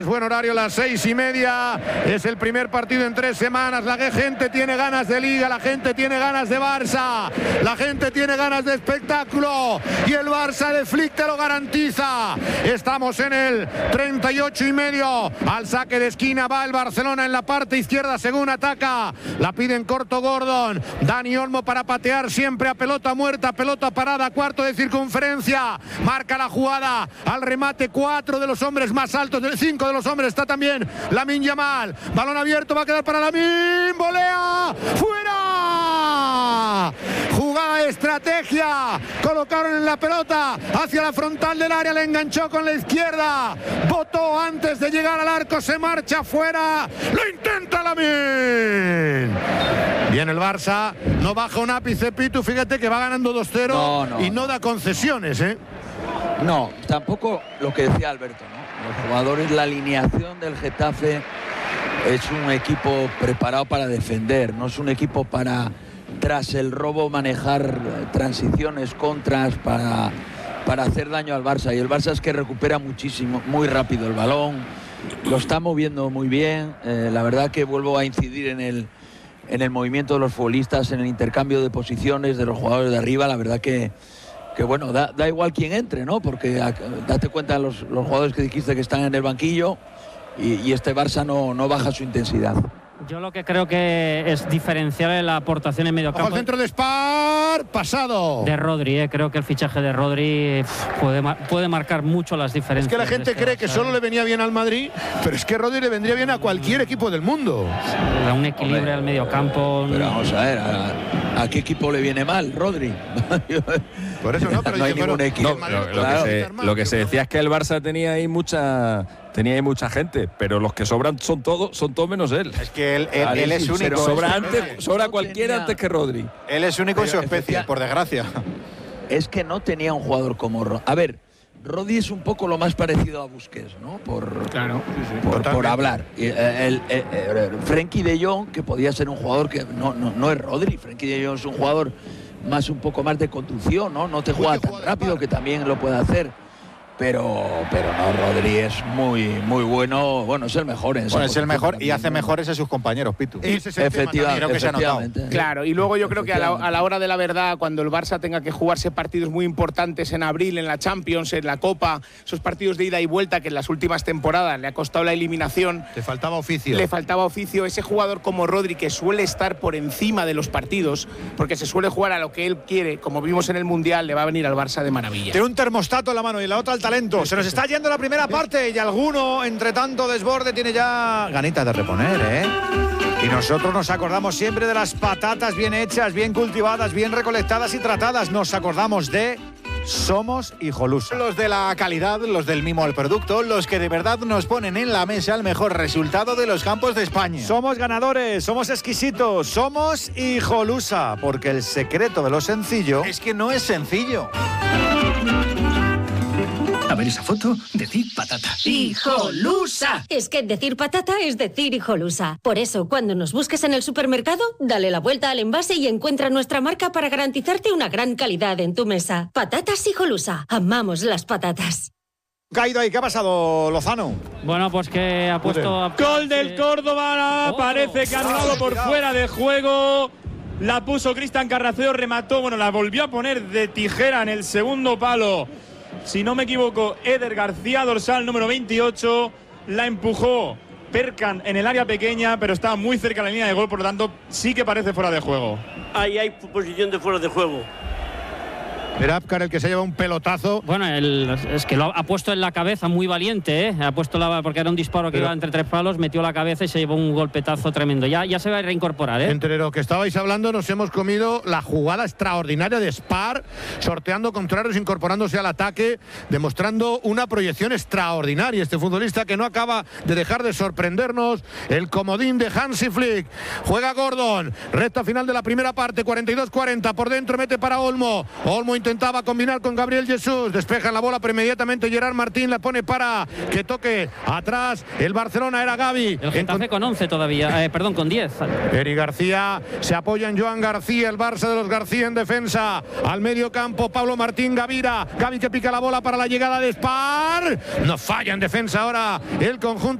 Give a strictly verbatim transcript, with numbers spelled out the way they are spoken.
Buen horario, las seis y media. Es el primer partido en tres semanas. La gente tiene ganas de Liga, la gente tiene ganas de Barça, la gente tiene ganas de espectáculo. Y el Barça de Flick te lo garantiza. Estamos en el treinta y ocho y medio. Al saque de esquina va el Barcelona en la parte izquierda según ataca. La pide en corto Gordon. Dani Olmo para patear siempre a pelota muerta, pelota parada, cuarto de circunferencia. Marca la jugada. Al remate, cuatro de los hombres más altos, de cinco de los hombres está también Lamine Yamal. Balón abierto, va a quedar para Lamine. Volea. ¡Fuera! Jugada de estrategia. Colocaron en la pelota hacia la frontal del área. Le enganchó con la izquierda. Botó antes de llegar al arco. Se marcha fuera. Lo intenta Lamine. Bien el Barça. No baja un ápice, Pitu. Fíjate que va ganando dos cero no, no, y no da concesiones, ¿eh? No, tampoco lo que decía Alberto, ¿no? Los jugadores, la alineación del Getafe es un equipo preparado para defender, no es un equipo para, tras el robo, manejar transiciones, contras, para, para hacer daño al Barça. Y el Barça es que recupera muchísimo, muy rápido el balón, lo está moviendo muy bien. Eh, la verdad que vuelvo a incidir en el, en el movimiento de los futbolistas, en el intercambio de posiciones de los jugadores de arriba. La verdad que que bueno, da, da igual quién entre, ¿no? Porque a, date cuenta de los, los jugadores que dijiste que están en el banquillo y, y este Barça no, no baja su intensidad. Yo lo que creo que es diferenciar la aportación en medio campo. Al centro de Spar, pasado. De Rodri, eh. creo que el fichaje de Rodri puede, puede marcar mucho las diferencias. Es que la gente este cree Barça, que solo le venía bien al Madrid, pero es que Rodri le vendría bien a cualquier equipo del mundo. Da un equilibrio Hombre, al medio campo. Pero vamos a ver, ¿a, a qué equipo le viene mal Rodri? Por eso no, pero no hay dice, ningún bueno, equipo. No, lo, lo, claro. que se, lo que se decía es que el Barça tenía ahí mucha tenía ahí mucha gente, pero los que sobran son todos son todos menos él. Es que él, él, él es único. Sobra, antes, sobra cualquiera tenía, antes que Rodri. Él es único en su especie, por desgracia. Es que no tenía un jugador como Rodri. A ver, Rodri es un poco lo más parecido a Busquets, ¿no? Por, claro, sí, sí. por, por hablar. El, el, el, el, Frenkie de Jong, que podía ser un jugador que no, no, no es Rodri. Frenkie de Jong es un jugador más un poco más de conducción, ¿no? No te juega tan rápido, que también lo puede hacer. Pero, pero no, Rodri es muy, muy bueno. Bueno, es el mejor en Bueno, es el mejor y hace mejores a sus compañeros, Pitu. Efectivamente, que se ha notado. Claro, y luego yo creo que a la, a la hora de la verdad, cuando el Barça tenga que jugarse partidos muy importantes en abril, en la Champions, en la Copa, esos partidos de ida y vuelta que en las últimas temporadas le ha costado la eliminación. Le faltaba oficio. Le faltaba oficio. Ese jugador como Rodri, que suele estar por encima de los partidos, porque se suele jugar a lo que él quiere, como vimos en el Mundial, le va a venir al Barça de maravilla. Tiene un termostato en la mano y la otra al talento. Se nos está yendo la primera parte y alguno, entre tanto desborde, tiene ya ganitas de reponer, ¿eh? Y nosotros nos acordamos siempre de las patatas bien hechas, bien cultivadas, bien recolectadas y tratadas. Nos acordamos de Somos Hijolusa. Los de la calidad, los del mimo al producto, los que de verdad nos ponen en la mesa el mejor resultado de los campos de España. Somos ganadores, somos exquisitos, somos Hijolusa, porque el secreto de lo sencillo es que no es sencillo. A ver esa foto, decir patata. ¡Hijolusa! Es que decir patata es decir hijolusa. Por eso, cuando nos busques en el supermercado, dale la vuelta al envase y encuentra nuestra marca para garantizarte una gran calidad en tu mesa. Patatas Hijolusa. Amamos las patatas. Caído ahí, ¿qué ha pasado, Lozano? Bueno, pues que ha puesto... A... Gol del Córdoba, oh, parece que ha anulado por fuera de juego. La puso Cristian Carraceo, remató, bueno, la volvió a poner de tijera en el segundo palo. Si no me equivoco, Eder García, dorsal número veintiocho, la empujó Perkan en el área pequeña, pero estaba muy cerca de la línea de gol, por lo tanto sí que parece fuera de juego. Ahí hay posición de fuera de juego. Era Apcar el que se lleva un pelotazo. Bueno, el, es que lo ha, ha puesto en la cabeza, muy valiente, ¿eh? Ha puesto la, porque era un disparo que Pero, iba entre tres palos, metió la cabeza y se llevó un golpetazo tremendo. Ya, ya se va a reincorporar, ¿eh? Entre lo que estabais hablando, nos hemos comido la jugada extraordinaria de Spar, sorteando contrarios, incorporándose al ataque, demostrando una proyección extraordinaria. Este futbolista que no acaba de dejar de sorprendernos, el comodín de Hansi Flick. Juega Gordon, recta final de la primera parte, cuarenta y dos cuarenta, por dentro mete para Olmo. Olmo intenta intentaba combinar con Gabriel Jesús. Despejan la bola, pero inmediatamente Gerard Martín la pone para que toque atrás. El Barcelona era Gavi. El Getafe con once todavía, eh, perdón, con diez. Eri García se apoya en Joan García, el Barça de los García en defensa. Al medio campo, Pablo Martín Gavira. Gavi que pica la bola para la llegada de Spar. No falla en defensa ahora el conjunto